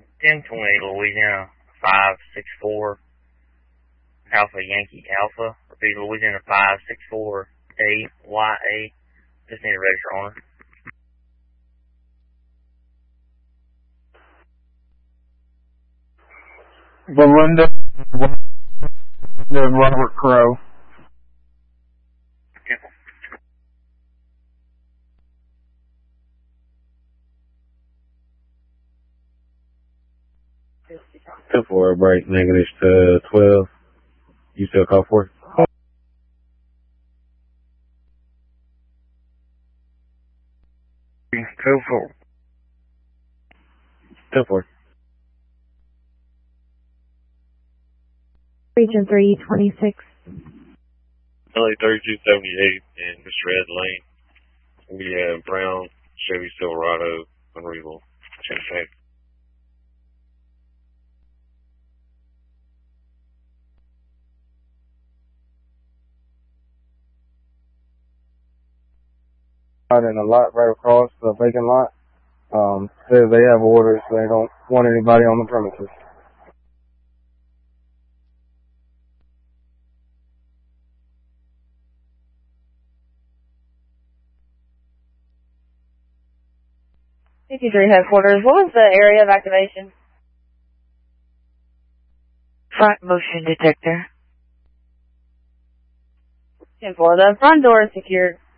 1020 Louisiana 564 Alpha Yankee Alpha. Repeat, Louisiana 564 AYA. Just need a register on her. Belinda and Robert Crow. Two for a break, negative to 12. You still call for it? Two four. Two for. Region 326. LA 3278 in Mr. Ed Lane. We have brown Chevy Silverado Unreadable. Check. Out in a lot right across the vacant lot. Says they have orders. They don't want anybody on the premises. $53 headquarters. What was the area of activation? Front motion detector. 10-4. The front door is secured.